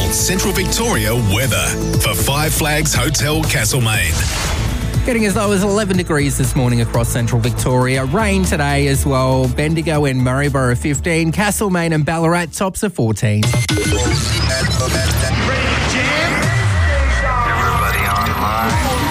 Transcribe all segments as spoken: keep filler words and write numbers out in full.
Central Victoria weather for Five Flags Hotel Castlemaine. Getting as low as eleven degrees this morning across Central Victoria. Rain today as well. Bendigo and Maryborough fifteen. Castlemaine and Ballarat tops of fourteen. Everybody online.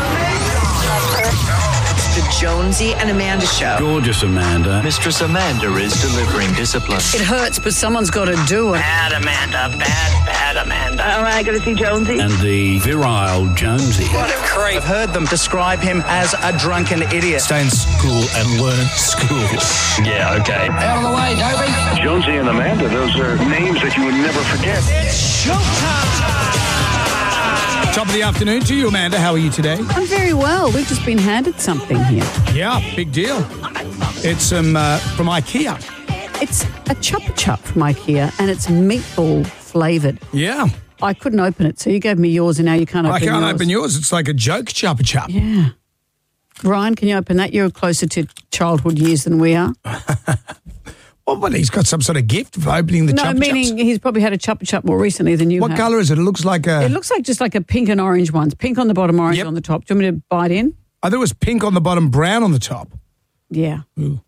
The Jonesy and Amanda Show. Gorgeous Amanda. Mistress Amanda is delivering discipline. It hurts, but someone's got to do it. Bad Amanda, bad, bad Amanda. All right, got to see Jonesy. And the virile Jonesy. What a creep. I've heard them describe him as a drunken idiot. Stay in school and learn school. Yeah, okay. Out of the way, Toby. Jonesy and Amanda, those are names that you would never forget. It's showtime! Top of the afternoon to you, Amanda. How are you today? I'm very well. We've just been handed something here. Yeah, big deal. It's um, uh, from IKEA. It's a Chupa Chup from IKEA, and it's meatball flavoured. Yeah. I couldn't open it, so you gave me yours, and now you can't open I can't yours. open yours. It's like a joke Chupa Chup. Yeah. Ryan, can you open that? You're closer to childhood years than we are. Well, but he's got some sort of gift for opening the no, Chupa meaning Chups. he's probably had a Chupa Chup more recently than you What have. colour is it? It looks like a... It looks like just like a pink and orange ones. Pink on the bottom, orange Yep. on the top. Do you want me to bite in? I thought it was pink on the bottom, brown on the top. Yeah. Ooh.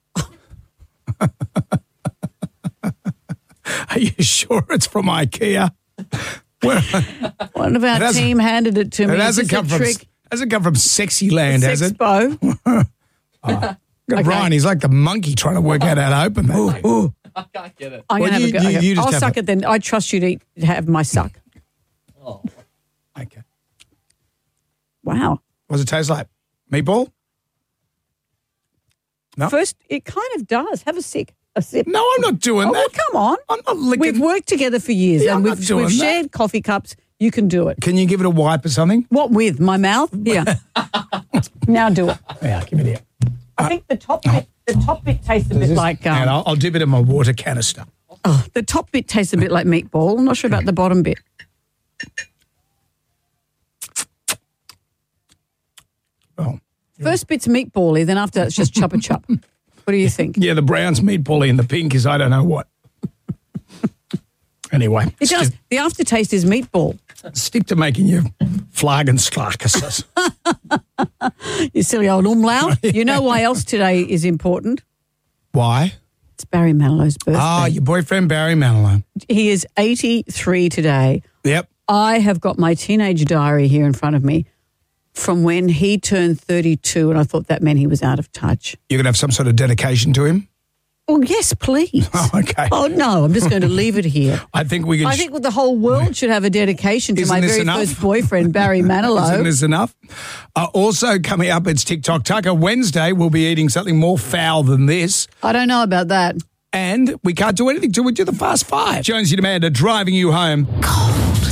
Are you sure it's from IKEA? Well, One of our It hasn't- team handed it to me. it Is hasn't this come a from trick? hasn't come from sexy land, has it? Sexpo. Look at Okay. Ryan, he's like the monkey trying to work out how to open that. Ooh, ooh. I can't get it. I'm Well, gonna have you- a go. you- Okay. you just I'll have suck it. it then. I trust you to eat, have my suck. Okay. Wow. What does it taste like? Meatball? No. First, it kind of does. Have a sick, a sip. No, I'm not doing Oh, that. well, come on. I'm not licking. We've worked together for years, Yeah, and I'm not we've, doing we've that. shared coffee cups. You can do it. Can you give it a wipe or something? What with? My mouth? Here. Now do it. Yeah, give it here. I think the top bit, the top bit tastes a bit like. Um, and I'll, I'll dip it in my water canister. oh, the top bit tastes a bit like meatball. I'm not sure about the bottom bit. Oh. First bit's meatbally, then after it's just Chupa Chup. What do you think? Yeah, the brown's meatbally and the pink is I don't know what. Anyway, It does. stick, The aftertaste is meatball. stick to making your Flagensklackers. You silly old umlaut. You know why else today is important? Why? It's Barry Manilow's birthday. Ah, your boyfriend Barry Manilow. He is eighty-three today. Yep. I have got my teenage diary here in front of me from when he turned thirty-two, and I thought that meant he was out of touch. You're going to have some sort of dedication to him? Oh, yes, please. Oh, okay. Oh, no, I'm just going to leave it here. I think we can... I think the whole world should have a dedication to Isn't my this very enough? first boyfriend, Barry Isn't Manilow. this enough? Uh, also coming up, it's TikTok Tucker. Wednesday, we'll be eating something more foul than this. I don't know about that. And we can't do anything till we do the Fast Five. Jonesy and Amanda driving you home.